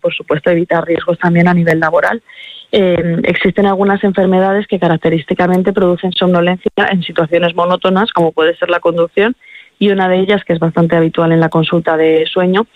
por supuesto, evitar riesgos también a nivel laboral. Existen algunas enfermedades que característicamente producen somnolencia en situaciones monótonas, como puede ser la conducción, y una de ellas, que es bastante habitual en la consulta de sueño,